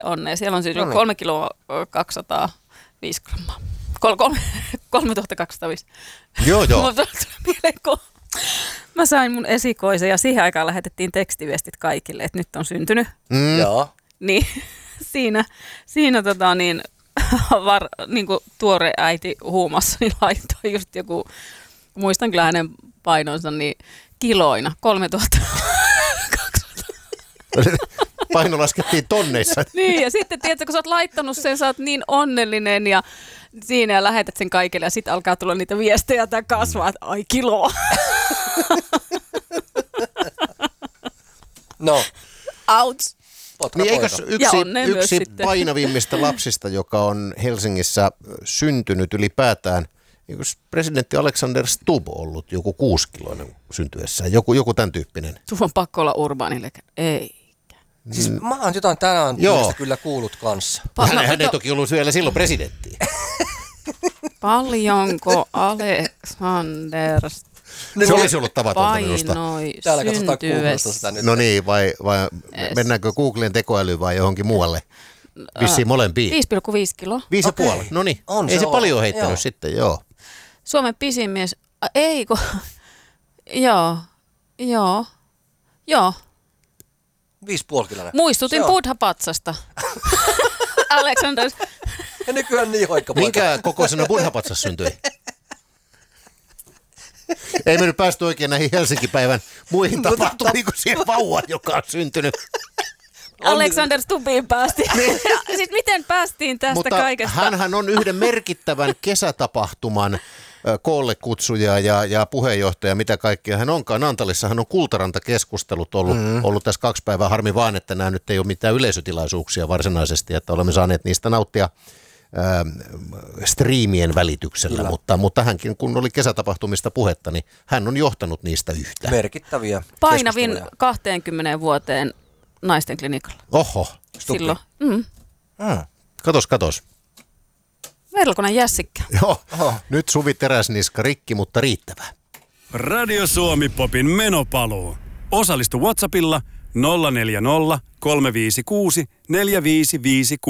onnea. Siellä on siis 3 kiloa 205 grammaa. 3205. Joo. Mulla tuli mieleen, kun mä sain mun esikoisen ja siihen aikaan lähetettiin tekstiviestit kaikille, että nyt on syntynyt. Joo. Niin siinä niin kuin tuore äiti huumassa niin laittoi just joku, muistan kyllä hänen painonsa, niin kiloina 3200. Paino laskettiin tonneissa. Niin, ja sitten tiedätkö, kun sä oot laittanut sen, sä oot niin onnellinen ja siinä ja lähetät sen kaikille ja sitten alkaa tulla niitä viestejä ja kasvaa, että ai kiloa. No. Ouch. Niin eikös yksi painavimmista lapsista, joka on Helsingissä syntynyt ylipäätään, eikös presidentti Alexander Stubb ollut joku 6-kiloinen syntyessään, joku tämän tyyppinen? Tuo on pakko olla urbaanille. Ei. Siis mä oon jotain tänään kyllä kuullut kanssa. Hän ei toki ollut vielä silloin presidentti. Paljonko Alexander se olisi ollut tavatonta minusta. Täällä katsotaan Googlesta sitä nyt. No niin, vai mennäänkö Googlen tekoälyyn vai johonkin muualle? Vissiin molempiin. 5,5 kiloa. 5,5, okay. No niin. Ei se paljon heittänyt sitten, joo. Suomen pisin mies, eikö? Joo. 5,5 kiloinen. Muistutin Buddha-patsasta. Alexander. Ja nykyään niin hoikka poika. Minkä kokoisena Buddha-patsas syntyi? Ei me nyt päästy oikein näihin Helsinki-päivän muihin tapahtumiin kuin siihen vauvan, joka on syntynyt. Alexander Stubbiin päästiin. Sitten miten päästiin tästä kaikesta? Mutta hänhän on yhden merkittävän kesätapahtuman koollekutsuja ja puheenjohtaja, mitä kaikkea hän onkaan. Naantalissahan on Kultaranta-keskustelut ollut tässä 2 päivää. Harmi vaan, että nämä nyt ei ole mitään yleisötilaisuuksia varsinaisesti, että olemme saaneet niistä nauttia striimien välityksellä, mutta hänkin, kun oli kesätapahtumista puhetta, niin hän on johtanut niistä yhtä. Merkittäviä painavin 20 vuoteen naisten klinikalla. Oho. Silloin. Katos. Verkonen jässikkä. Joo, nyt Suvi Teräsniska rikki, mutta riittävä. Radio Suomi Popin menopaluu. Osallistu WhatsAppilla 040 356 4556.